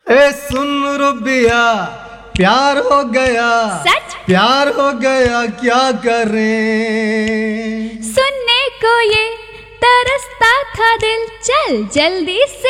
ए सुन रुबिया, प्यार हो गया, सच? प्यार हो गया, क्या करें? सुनने को ये तरसता था दिल, चल जल्दी से